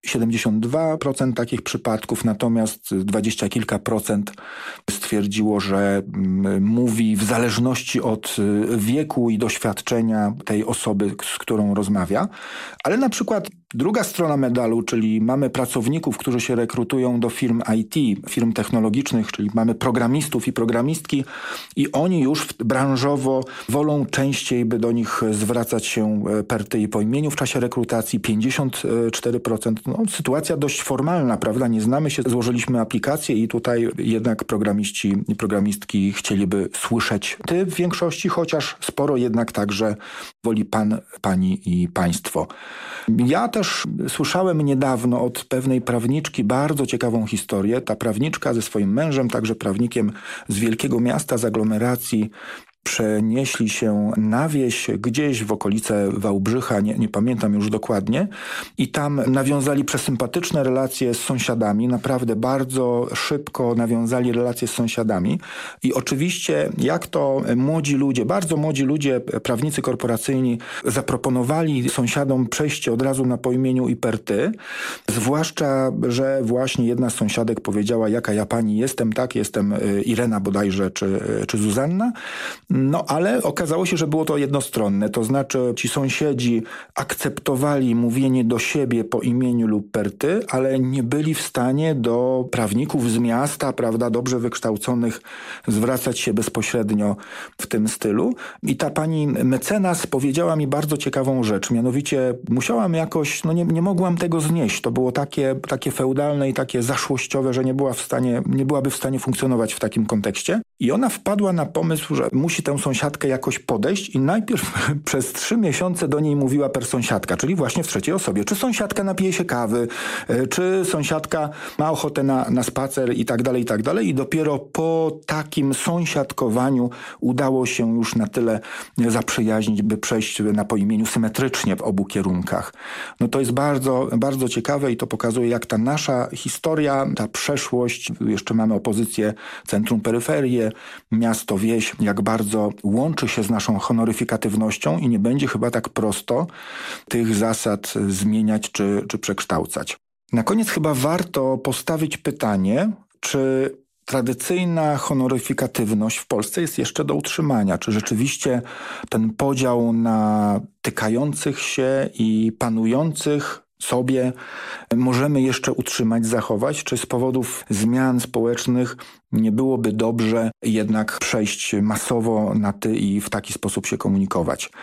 72% takich przypadków, natomiast 20 kilka procent stwierdziło, że mówi w zależności od wieku i doświadczenia tej osoby, z którą rozmawia. Ale na przykład druga strona medalu, czyli mamy pracowników, którzy się rekrutują do firm IT, firm technologicznych, czyli mamy programistów i programistki i oni już branżowo wolą częściej, by do nich zwracać się per ty i po imieniu w czasie rekrutacji. 54%. No, sytuacja dość formalna, prawda? Nie znamy się, złożyliśmy aplikację i tutaj jednak programiści i programistki chcieliby słyszeć ty w większości, chociaż sporo jednak także woli pan, pani i państwo. Ja też słyszałem niedawno od pewnej prawniczki bardzo ciekawą historię. Ta prawniczka ze swoim mężem, także prawnikiem z wielkiego miasta, z aglomeracji, przenieśli się na wieś, gdzieś w okolice Wałbrzycha, nie pamiętam już dokładnie, i tam nawiązali przesympatyczne relacje z sąsiadami, naprawdę bardzo szybko nawiązali relacje z sąsiadami i oczywiście jak to bardzo młodzi ludzie, prawnicy korporacyjni zaproponowali sąsiadom przejście od razu na po imieniu i per ty, zwłaszcza, że właśnie jedna z sąsiadek powiedziała, jaka ja pani jestem, tak, jestem Irena bodajże, czy Zuzanna. No ale okazało się, że było to jednostronne, to znaczy ci sąsiedzi akceptowali mówienie do siebie po imieniu lub per ty, ale nie byli w stanie do prawników z miasta, prawda, dobrze wykształconych, zwracać się bezpośrednio w tym stylu. I ta pani mecenas powiedziała mi bardzo ciekawą rzecz, mianowicie musiałam jakoś, nie mogłam tego znieść, to było takie feudalne i takie zaszłościowe, że nie byłaby w stanie funkcjonować w takim kontekście. I ona wpadła na pomysł, że musi tę sąsiadkę jakoś podejść i najpierw przez 3 miesiące do niej mówiła per sąsiadka, czyli właśnie w trzeciej osobie. Czy sąsiadka napije się kawy, czy sąsiadka ma ochotę na spacer i tak dalej. I dopiero po takim sąsiadkowaniu udało się już na tyle zaprzyjaźnić, by przejść na po imieniu symetrycznie w obu kierunkach. No to jest bardzo, bardzo ciekawe i to pokazuje, jak ta nasza historia, ta przeszłość, jeszcze mamy opozycję centrum-peryferię, miasto, wieś, jak bardzo łączy się z naszą honoryfikatywnością i nie będzie chyba tak prosto tych zasad zmieniać czy przekształcać. Na koniec chyba warto postawić pytanie, czy tradycyjna honoryfikatywność w Polsce jest jeszcze do utrzymania? Czy rzeczywiście ten podział na tykających się i panujących sobie możemy jeszcze utrzymać, zachować? Czy z powodów zmian społecznych nie byłoby dobrze jednak przejść masowo na ty i w taki sposób się komunikować?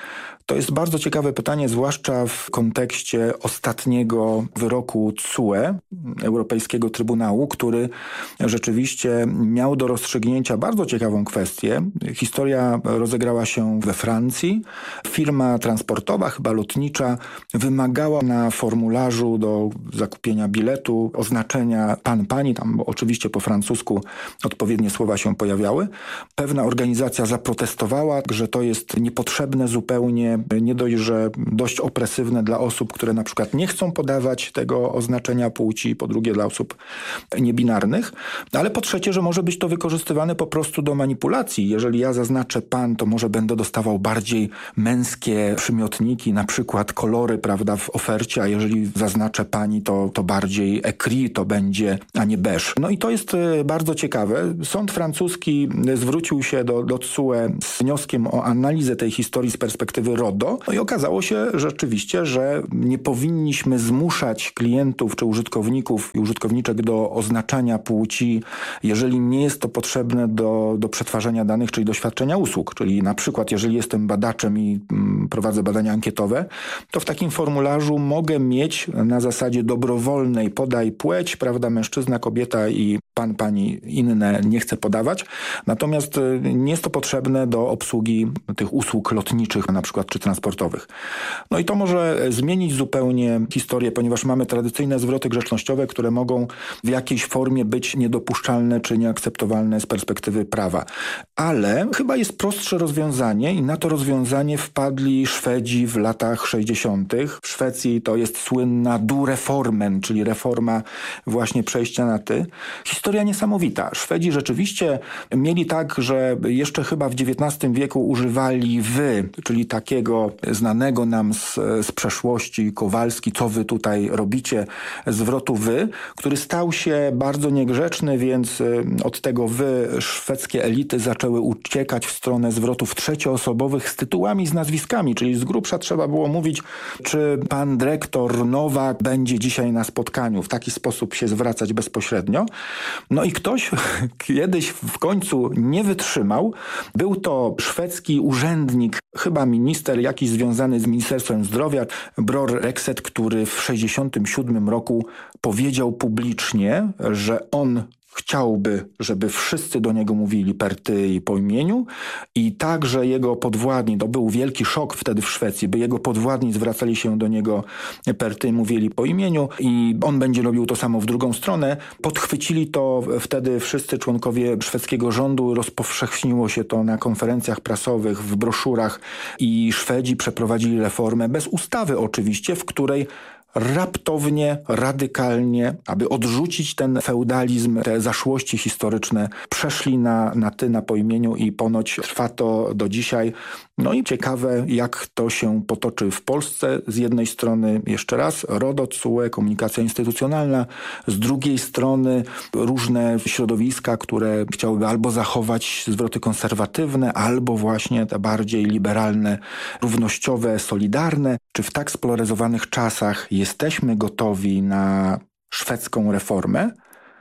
To jest bardzo ciekawe pytanie, zwłaszcza w kontekście ostatniego wyroku TSUE, Europejskiego Trybunału, który rzeczywiście miał do rozstrzygnięcia bardzo ciekawą kwestię. Historia rozegrała się we Francji. Firma transportowa, chyba lotnicza, wymagała na formularzu do zakupienia biletu oznaczenia pan, pani, tam oczywiście po francusku odpowiednie słowa się pojawiały. Pewna organizacja zaprotestowała, że to jest niepotrzebne zupełnie, nie dość, że dość opresywne dla osób, które na przykład nie chcą podawać tego oznaczenia płci, po drugie dla osób niebinarnych, ale po trzecie, że może być to wykorzystywane po prostu do manipulacji. Jeżeli ja zaznaczę pan, to może będę dostawał bardziej męskie przymiotniki, na przykład kolory, prawda, w ofercie, a jeżeli zaznaczę pani, to bardziej écrit to będzie, a nie beige. No i to jest bardzo ciekawe. Sąd francuski zwrócił się do TSUE z wnioskiem o analizę tej historii z perspektywy RODO. No i okazało się rzeczywiście, że nie powinniśmy zmuszać klientów czy użytkowników i użytkowniczek do oznaczania płci, jeżeli nie jest to potrzebne do przetwarzania danych, czyli do świadczenia usług. Czyli na przykład, jeżeli jestem badaczem i prowadzę badania ankietowe, to w takim formularzu mogę mieć na zasadzie dobrowolnej podaj płeć, prawda, mężczyzna, kobieta i pan, pani, inne nie chcę podawać. Natomiast nie jest to potrzebne do obsługi tych usług lotniczych na przykład czy transportowych. No i to może zmienić zupełnie historię, ponieważ mamy tradycyjne zwroty grzecznościowe, które mogą w jakiejś formie być niedopuszczalne czy nieakceptowalne z perspektywy prawa. Ale chyba jest prostsze rozwiązanie i na to rozwiązanie wpadli Szwedzi w latach 60. W Szwecji to jest słynna du reformen, czyli reforma właśnie przejścia na ty. Historia niesamowita. Szwedzi rzeczywiście mieli tak, że jeszcze chyba w XIX wieku używali wy, czyli takiego znanego nam z przeszłości, Kowalski, co wy tutaj robicie, zwrotu wy, który stał się bardzo niegrzeczny, więc od tego wy szwedzkie elity zaczęły uciekać w stronę zwrotów trzecioosobowych z tytułami, z nazwiskami, czyli z grubsza trzeba było mówić, czy pan dyrektor Nowak będzie dzisiaj na spotkaniu. W taki sposób się zwracać bezpośrednio. No i ktoś kiedyś w końcu nie wytrzymał. Był to szwedzki urzędnik, chyba minister jakiś związany z Ministerstwem Zdrowia, Bror Rexed, który w 1967 roku powiedział publicznie, że on chciałby, żeby wszyscy do niego mówili per ty i po imieniu i także jego podwładni, to był wielki szok wtedy w Szwecji, by jego podwładni zwracali się do niego per ty, mówili po imieniu i on będzie robił to samo w drugą stronę. Podchwycili to wtedy wszyscy członkowie szwedzkiego rządu, rozpowszechniło się to na konferencjach prasowych, w broszurach i Szwedzi przeprowadzili reformę bez ustawy oczywiście, w której raptownie, radykalnie, aby odrzucić ten feudalizm, te zaszłości historyczne, przeszli na ty, na po imieniu i ponoć trwa to do dzisiaj. No i ciekawe, jak to się potoczy w Polsce. Z jednej strony, jeszcze raz, RODO, TSUE, komunikacja instytucjonalna, z drugiej strony różne środowiska, które chciałyby albo zachować zwroty konserwatywne, albo właśnie te bardziej liberalne, równościowe, solidarne. Czy w tak spolaryzowanych czasach jesteśmy gotowi na szwedzką reformę?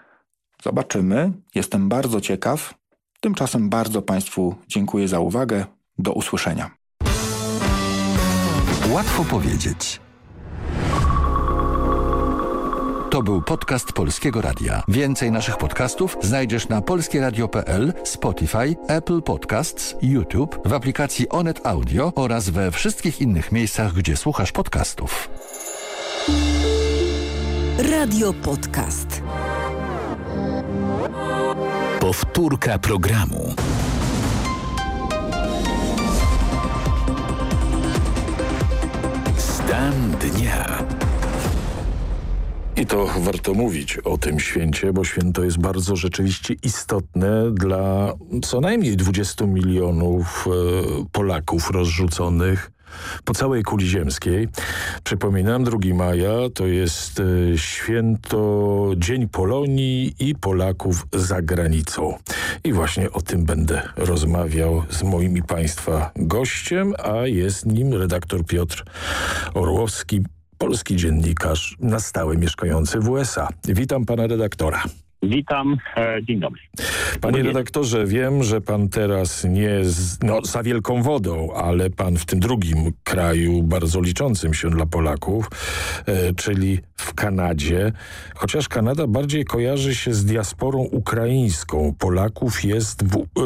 Zobaczymy. Jestem bardzo ciekaw. Tymczasem bardzo Państwu dziękuję za uwagę. Do usłyszenia. Łatwo powiedzieć. To był podcast Polskiego Radia. Więcej naszych podcastów znajdziesz na polskieradio.pl, Spotify, Apple Podcasts, YouTube, w aplikacji Onet Audio oraz we wszystkich innych miejscach, gdzie słuchasz podcastów. Radio Podcast. Powtórka programu. Stan dnia. I to warto mówić o tym święcie, bo święto jest bardzo rzeczywiście istotne dla co najmniej 20 milionów Polaków rozrzuconych po całej kuli ziemskiej. Przypominam, 2 maja to jest święto Dzień Polonii i Polaków za granicą. I właśnie o tym będę rozmawiał z moim i Państwa gościem, a jest nim redaktor Piotr Orłowski, polski dziennikarz na stałe mieszkający w USA. Witam pana redaktora. Witam, dzień dobry. Panie redaktorze, wiem, że pan teraz nie za wielką wodą, ale pan w tym drugim kraju bardzo liczącym się dla Polaków, czyli w Kanadzie, chociaż Kanada bardziej kojarzy się z diasporą ukraińską. Polaków jest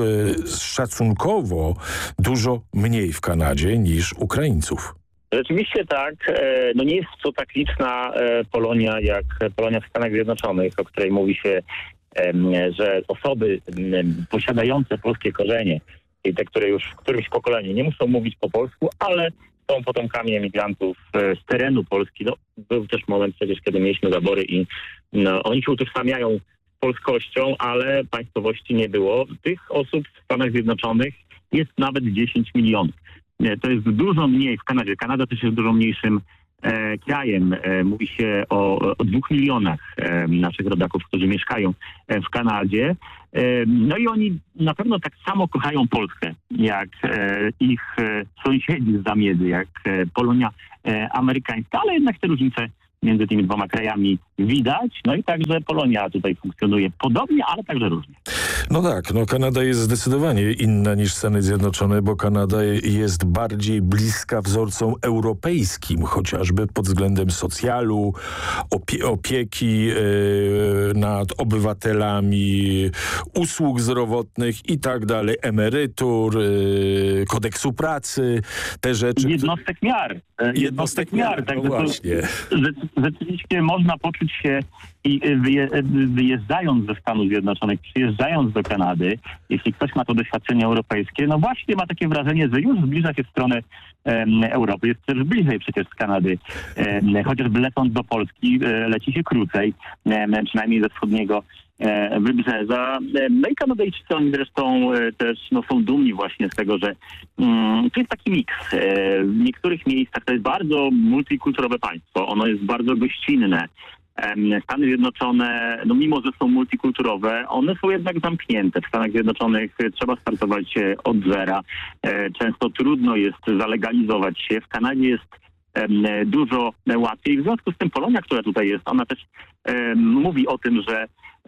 szacunkowo dużo mniej w Kanadzie niż Ukraińców. Rzeczywiście tak. No nie jest to tak liczna Polonia jak Polonia w Stanach Zjednoczonych, o której mówi się, że osoby posiadające polskie korzenie, i te, które już w którymś pokoleniu nie muszą mówić po polsku, ale są potomkami emigrantów z terenu Polski. No, był też moment przecież, kiedy mieliśmy zabory i oni się utożsamiają z polskością, ale państwowości nie było. Tych osób w Stanach Zjednoczonych jest nawet 10 milionów. To jest dużo mniej w Kanadzie. Kanada też jest dużo mniejszym krajem. Mówi się o 2 milionach naszych rodaków, którzy mieszkają w Kanadzie. No i oni na pewno tak samo kochają Polskę, jak ich sąsiedzi z zamiedzy, jak Polonia amerykańska, ale jednak te różnice między tymi dwoma krajami widać. No i także Polonia tutaj funkcjonuje podobnie, ale także różnie. No tak, Kanada jest zdecydowanie inna niż Stany Zjednoczone, bo Kanada jest bardziej bliska wzorcom europejskim, chociażby pod względem socjalu, opieki nad obywatelami, usług zdrowotnych i tak dalej, emerytur, kodeksu pracy, te rzeczy. Jednostek miar. No właśnie. Rzeczywiście można poczuć się i wyjeżdżając ze Stanów Zjednoczonych, przyjeżdżając do Kanady, jeśli ktoś ma to doświadczenie europejskie, no właśnie ma takie wrażenie, że już zbliża się w stronę Europy. Jest też bliżej przecież z Kanady. Chociażby lecąc do Polski leci się krócej, przynajmniej ze wschodniego wybrzeża. No i Kanadyjczycy, oni zresztą też są dumni właśnie z tego, że to jest taki miks. W niektórych miejscach to jest bardzo multikulturowe państwo. Ono jest bardzo gościnne. Stany Zjednoczone, mimo że są multikulturowe, one są jednak zamknięte. W Stanach Zjednoczonych trzeba startować od zera. Często trudno jest zalegalizować się. W Kanadzie jest dużo łatwiej. W związku z tym Polonia, która tutaj jest, ona też mówi o tym, że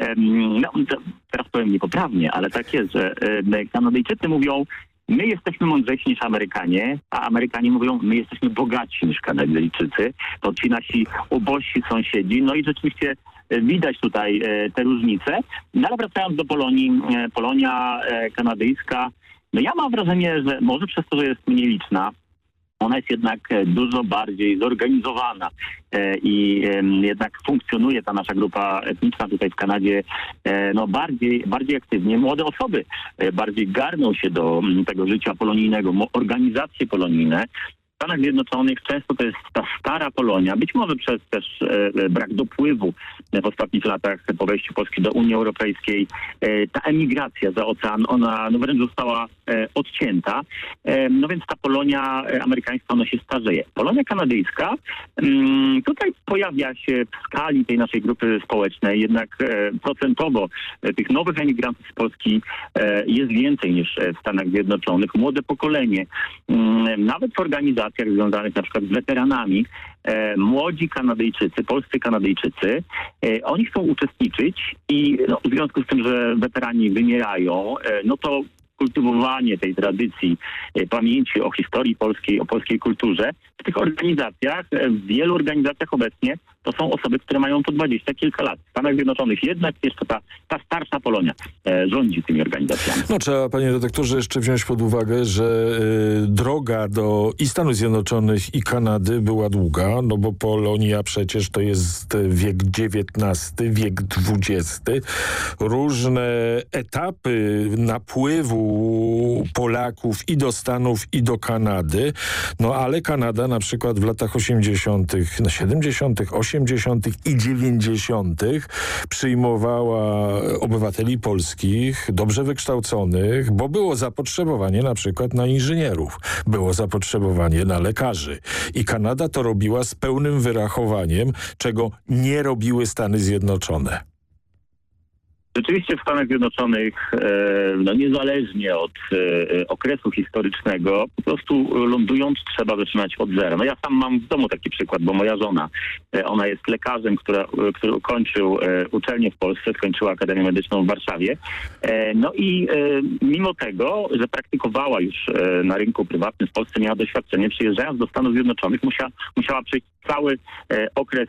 teraz powiem niepoprawnie, ale tak jest, że Kanadyjczycy mówią, my jesteśmy mądrzejsi niż Amerykanie, a Amerykanie mówią, my jesteśmy bogatsi niż Kanadyjczycy. To ci nasi ubożsi sąsiedzi. No i rzeczywiście widać tutaj te różnice. No ale wracając do Polonii, Polonia kanadyjska, ja mam wrażenie, że może przez to, że jest mniej liczna, ona jest jednak dużo bardziej zorganizowana i jednak funkcjonuje ta nasza grupa etniczna tutaj w Kanadzie bardziej aktywnie. Młode osoby bardziej garną się do tego życia polonijnego, organizacje polonijne. W Stanach Zjednoczonych często to jest ta stara Polonia, być może przez też brak dopływu w ostatnich latach po wejściu Polski do Unii Europejskiej. Ta emigracja za ocean, ona wręcz została odcięta. No więc ta Polonia amerykańska, ona się starzeje. Polonia kanadyjska tutaj pojawia się w skali tej naszej grupy społecznej, jednak procentowo tych nowych emigrantów z Polski jest więcej niż w Stanach Zjednoczonych. Młode pokolenie, nawet w organizacjach związanych na przykład z weteranami, młodzi Kanadyjczycy, polscy Kanadyjczycy, oni chcą uczestniczyć i w związku z tym, że weterani wymierają, to kultywowanie tej tradycji, pamięci o historii polskiej, o polskiej kulturze w tych organizacjach, w wielu organizacjach obecnie to są osoby, które mają po 20 kilka lat. W Stanach Zjednoczonych jednak jeszcze ta starsza Polonia rządzi tymi organizacjami. Trzeba, panie redaktorze, jeszcze wziąć pod uwagę, że droga do i Stanów Zjednoczonych i Kanady była długa, bo Polonia przecież to jest wiek XIX, wiek XX. Różne etapy napływu Polaków i do Stanów, i do Kanady. Ale Kanada na przykład w latach 80., 70., 80. i 90. przyjmowała obywateli polskich, dobrze wykształconych, bo było zapotrzebowanie na przykład na inżynierów, było zapotrzebowanie na lekarzy. I Kanada to robiła z pełnym wyrachowaniem, czego nie robiły Stany Zjednoczone. Rzeczywiście w Stanach Zjednoczonych, niezależnie od okresu historycznego, po prostu lądując trzeba zaczynać od zera. No ja sam mam w domu taki przykład, bo moja żona, ona jest lekarzem, który ukończył uczelnię w Polsce, skończyła Akademię Medyczną w Warszawie. No i mimo tego, że praktykowała już na rynku prywatnym w Polsce, miała doświadczenie, przyjeżdżając do Stanów Zjednoczonych musiała przejść cały okres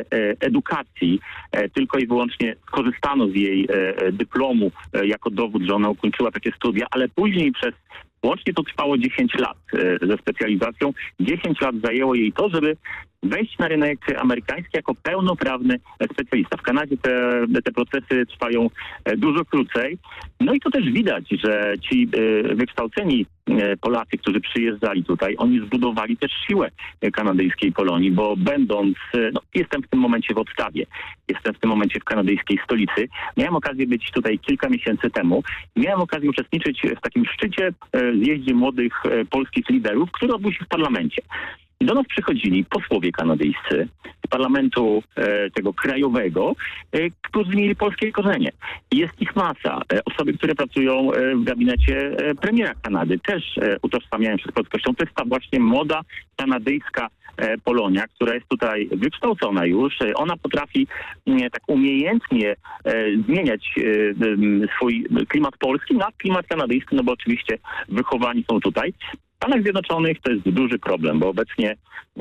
edukacji. Tylko i wyłącznie skorzystano z jej dyplomu jako dowód, że ona ukończyła takie studia, ale później łącznie to trwało 10 lat ze specjalizacją. 10 lat zajęło jej to, żeby wejść na rynek amerykański jako pełnoprawny specjalista. W Kanadzie te procesy trwają dużo krócej. No i to też widać, że ci wykształceni Polacy, którzy przyjeżdżali tutaj, oni zbudowali też siłę kanadyjskiej Polonii, bo będąc, jestem w tym momencie w odstawie, jestem w tym momencie w kanadyjskiej stolicy. Miałem okazję być tutaj kilka miesięcy temu. Miałem okazję uczestniczyć w takim szczycie, zjeździe młodych polskich liderów, który odbył się w parlamencie. I do nas przychodzili posłowie kanadyjscy z parlamentu tego krajowego, którzy mieli polskie korzenie. I jest ich masa. Osoby, które pracują w gabinecie premiera Kanady, też utożsamiają się z polskością. To jest ta właśnie młoda kanadyjska Polonia, która jest tutaj wykształcona już. Ona potrafi tak umiejętnie zmieniać swój klimat polski na klimat kanadyjski, no bo oczywiście wychowani są tutaj. W Stanach Zjednoczonych to jest duży problem, bo obecnie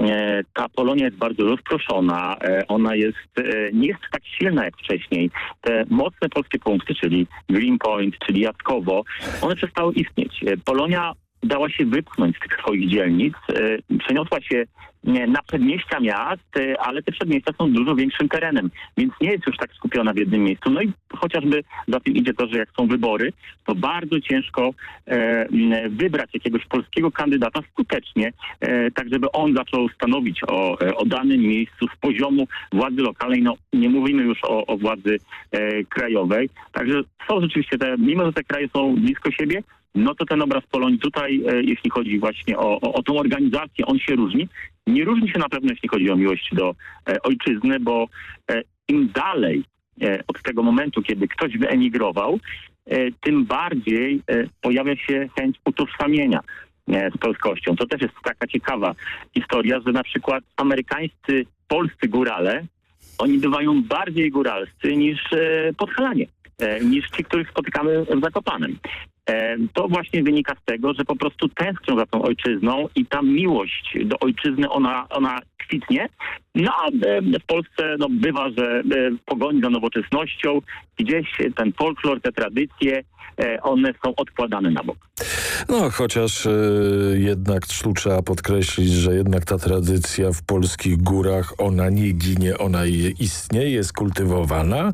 ta Polonia jest bardzo rozproszona, ona nie jest tak silna jak wcześniej. Te mocne polskie punkty, czyli Greenpoint, czyli Jackowo, one przestały istnieć. Polonia dała się wypchnąć z tych swoich dzielnic, przeniosła się na przedmieścia miast, ale te przedmieścia są dużo większym terenem, więc nie jest już tak skupiona w jednym miejscu. No i chociażby za tym idzie to, że jak są wybory, to bardzo ciężko wybrać jakiegoś polskiego kandydata skutecznie, tak żeby on zaczął stanowić o danym miejscu z poziomu władzy lokalnej. No nie mówimy już o władzy krajowej. Także są rzeczywiście mimo że te kraje są blisko siebie, no to ten obraz Polonii tutaj, jeśli chodzi właśnie o tą organizację, on się różni. Nie różni się na pewno, jeśli chodzi o miłość do ojczyzny, bo im dalej od tego momentu, kiedy ktoś wyemigrował, tym bardziej pojawia się chęć utożsamienia z polskością. To też jest taka ciekawa historia, że na przykład polscy górale, oni bywają bardziej góralscy niż Podhalanie, niż ci, których spotykamy w Zakopanem. To właśnie wynika z tego, że po prostu tęsknią za tą ojczyzną i ta miłość do ojczyzny, ona kwitnie. No a w Polsce bywa, że w pogoni za nowoczesnością gdzieś ten folklor, te tradycje, one są odkładane na bok. No, chociaż jednak trzeba podkreślić, że jednak ta tradycja w polskich górach, ona nie ginie, ona istnieje, jest kultywowana,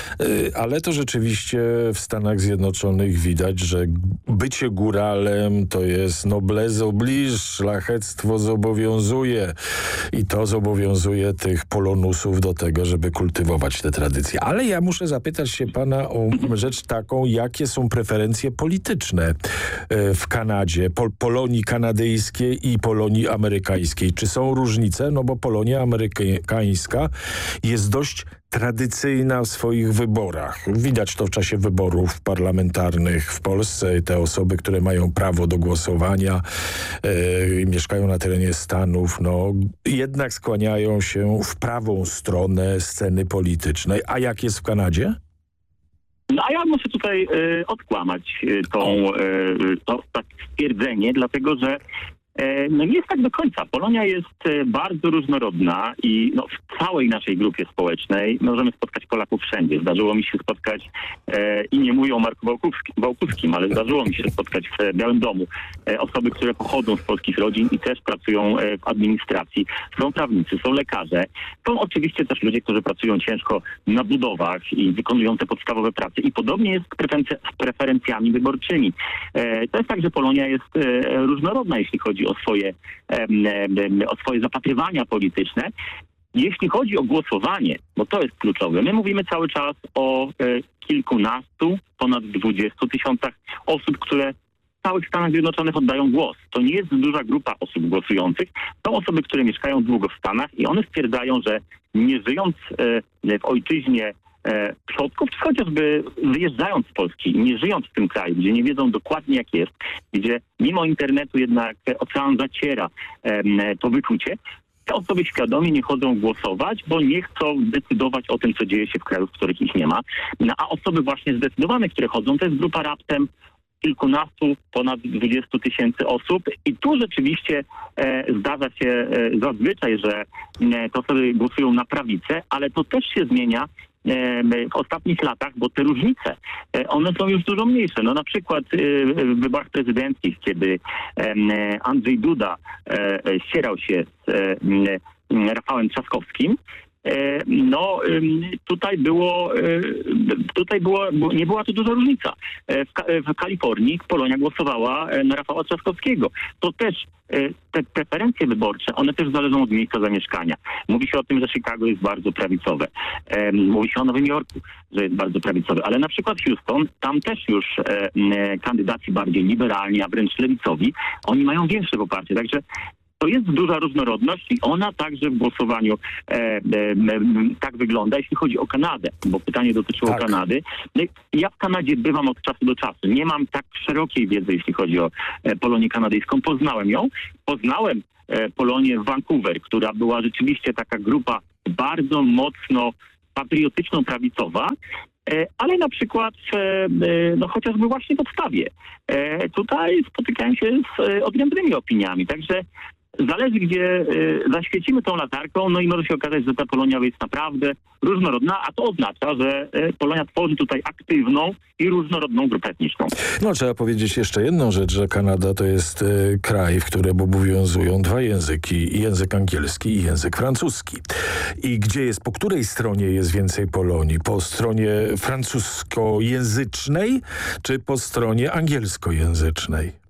ale to rzeczywiście w Stanach Zjednoczonych widać, że bycie góralem to jest noblesse oblige, szlachectwo zobowiązuje i to zobowiązuje tych polonusów do tego, żeby kultywować te tradycje. Ale ja muszę zapytać się pana o rzecz taką, jakie są preferencje polityczne w Kanadzie, Polonii kanadyjskiej i Polonii amerykańskiej. Czy są różnice? No bo Polonia amerykańska jest dość tradycyjna w swoich wyborach. Widać to w czasie wyborów parlamentarnych w Polsce. Te osoby, które mają prawo do głosowania, mieszkają na terenie Stanów, jednak skłaniają się w prawą stronę sceny politycznej. A jak jest w Kanadzie? No a ja muszę tutaj odkłamać to stwierdzenie, dlatego że nie jest tak do końca. Polonia jest bardzo różnorodna i w całej naszej grupie społecznej możemy spotkać Polaków wszędzie. Zdarzyło mi się spotkać, i nie mówię o Marku Wałkuskim, ale zdarzyło mi się spotkać w Białym Domu osoby, które pochodzą z polskich rodzin i też pracują w administracji. Są prawnicy, są lekarze. Są oczywiście też ludzie, którzy pracują ciężko na budowach i wykonują te podstawowe prace. I podobnie jest z preferencjami wyborczymi. To jest tak, że Polonia jest różnorodna, jeśli chodzi o swoje zapatrywania polityczne. Jeśli chodzi o głosowanie, bo to jest kluczowe, my mówimy cały czas o kilkunastu, ponad 20 tysiącach osób, które w całych Stanach Zjednoczonych oddają głos. To nie jest duża grupa osób głosujących. Są osoby, które mieszkają długo w Stanach i one stwierdzają, że nie żyjąc w ojczyźnie przodków, czy chociażby wyjeżdżając z Polski, nie żyjąc w tym kraju, gdzie nie wiedzą dokładnie jak jest, gdzie mimo internetu jednak ocean zaciera to wyczucie, te osoby świadomie nie chodzą głosować, bo nie chcą decydować o tym, co dzieje się w krajach, w których ich nie ma. No, a osoby właśnie zdecydowane, które chodzą, to jest grupa raptem kilkunastu, ponad 20 tysięcy osób i tu rzeczywiście zdarza się zazwyczaj, że te osoby głosują na prawicę, ale to też się zmienia w ostatnich latach, bo te różnice, one są już dużo mniejsze. No na przykład w wyborach prezydenckich, kiedy Andrzej Duda ścierał się z Rafałem Trzaskowskim, nie była tu duża różnica. W Kalifornii Polonia głosowała na Rafała Trzaskowskiego. To też te preferencje wyborcze, one też zależą od miejsca zamieszkania. Mówi się o tym, że Chicago jest bardzo prawicowe. Mówi się o Nowym Jorku, że jest bardzo prawicowy. Ale na przykład Houston, tam też już kandydaci bardziej liberalni, a wręcz lewicowi, oni mają większe poparcie. Także to jest duża różnorodność i ona także w głosowaniu tak wygląda, jeśli chodzi o Kanadę, bo pytanie dotyczyło Kanady. Ja w Kanadzie bywam od czasu do czasu. Nie mam tak szerokiej wiedzy, jeśli chodzi o Polonię kanadyjską. Poznałem ją. Poznałem Polonię w Vancouver, która była rzeczywiście taka grupa bardzo mocno patriotyczno-prawicowa, ale na przykład chociażby właśnie w Ottawie. Tutaj spotykałem się z odrębnymi opiniami, także zależy, gdzie zaświecimy tą latarką, no i może się okazać, że ta Polonia jest naprawdę różnorodna, a to oznacza, że Polonia tworzy tutaj aktywną i różnorodną grupę etniczną. No, trzeba powiedzieć jeszcze jedną rzecz, że Kanada to jest kraj, w którym obowiązują dwa języki, język angielski i język francuski. I gdzie jest, po której stronie jest więcej Polonii? Po stronie francuskojęzycznej, czy po stronie angielskojęzycznej?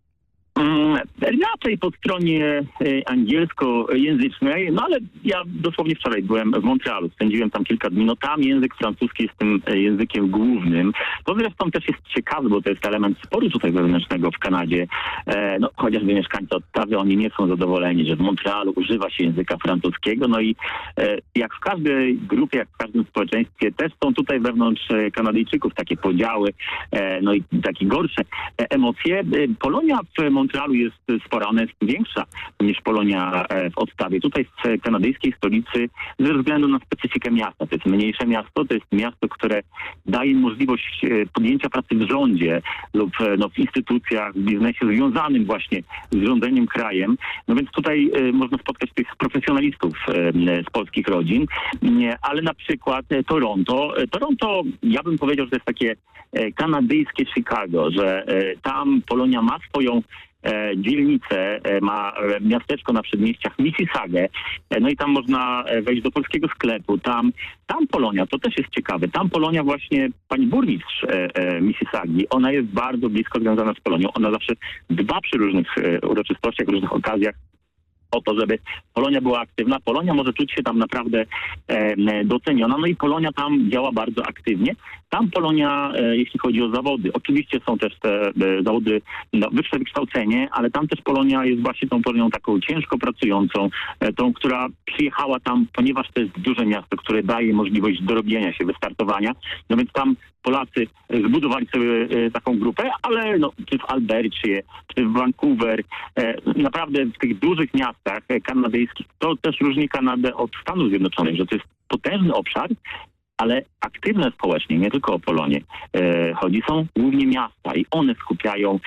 Raczej po stronie angielskojęzycznej, no ale ja dosłownie wczoraj byłem w Montrealu, spędziłem tam kilka dni, no tam język francuski jest tym językiem głównym. To zresztą też jest ciekawe, bo to jest element sporu tutaj wewnętrznego w Kanadzie. No chociażby mieszkańcy Ottawy, oni nie są zadowoleni, że w Montrealu używa się języka francuskiego, no i jak w każdej grupie, jak w każdym społeczeństwie, też są tutaj wewnątrz Kanadyjczyków takie podziały, no i takie gorsze emocje. Polonia w Montrealu jest spora, ona jest większa niż Polonia w Ottawie. Tutaj w kanadyjskiej stolicy ze względu na specyfikę miasta. To jest mniejsze miasto, to jest miasto, które daje możliwość podjęcia pracy w rządzie lub w instytucjach, w biznesie związanym właśnie z rządzeniem krajem. No więc tutaj można spotkać tych profesjonalistów z polskich rodzin, ale na przykład Toronto, ja bym powiedział, że to jest takie kanadyjskie Chicago, że tam Polonia ma swoją dzielnicę, ma miasteczko na przedmieściach Mississauga, no i tam można wejść do polskiego sklepu. Tam Polonia, to też jest ciekawe, tam Polonia właśnie, pani burmistrz Mississaugi, ona jest bardzo blisko związana z Polonią. Ona zawsze dba przy różnych uroczystościach, różnych okazjach o to, żeby Polonia była aktywna. Polonia może czuć się tam naprawdę doceniona, no i Polonia tam działa bardzo aktywnie. Tam Polonia, jeśli chodzi o zawody, oczywiście są też te zawody, wyższe wykształcenie, ale tam też Polonia jest właśnie tą Polonią taką ciężko pracującą, tą, która przyjechała tam, ponieważ to jest duże miasto, które daje możliwość dorobienia się, wystartowania, no więc tam Polacy zbudowali sobie taką grupę, ale czy w Albercie, czy w Vancouver, naprawdę w tych dużych miastach kanadyjskich, to też różni Kanadę od Stanów Zjednoczonych, że to jest potężny obszar, ale aktywne społecznie, nie tylko o Polonię chodzi, są głównie miasta i one skupiają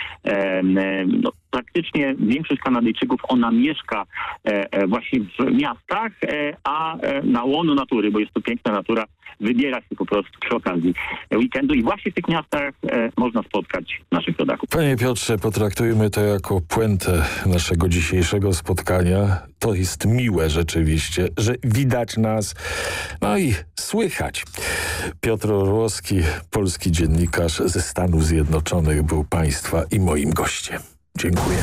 praktycznie większość Kanadyjczyków, ona mieszka właśnie w miastach, a na łono natury, bo jest to piękna natura, wybiera się po prostu przy okazji weekendu i właśnie w tych miastach można spotkać naszych rodaków. Panie Piotrze, potraktujmy to jako puentę naszego dzisiejszego spotkania. To jest miłe rzeczywiście, że widać nas, no i słychać. Piotr Orłowski, polski dziennikarz ze Stanów Zjednoczonych, był Państwa i moim gościem. Dziękuję.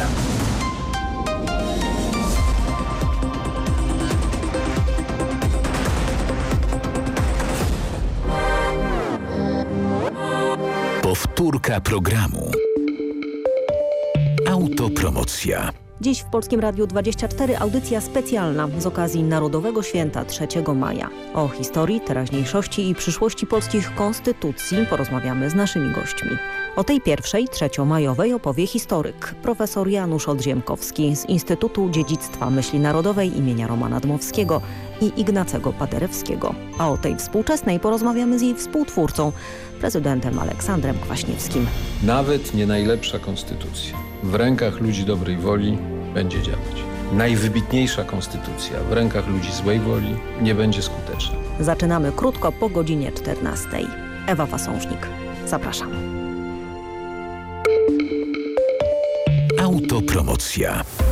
Powtórka programu. Autopromocja. Dziś w Polskim Radiu 24 audycja specjalna z okazji Narodowego Święta 3 maja. O historii, teraźniejszości i przyszłości polskich konstytucji porozmawiamy z naszymi gośćmi. O tej pierwszej, 3-majowej opowie historyk, profesor Janusz Odziemkowski z Instytutu Dziedzictwa Myśli Narodowej imienia Romana Dmowskiego i Ignacego Paderewskiego. A o tej współczesnej porozmawiamy z jej współtwórcą, prezydentem Aleksandrem Kwaśniewskim. Nawet nie najlepsza konstytucja w rękach ludzi dobrej woli będzie działać. Najwybitniejsza konstytucja w rękach ludzi złej woli nie będzie skuteczna. Zaczynamy krótko po godzinie 14. Ewa Fasążnik. Zapraszam. Autopromocja.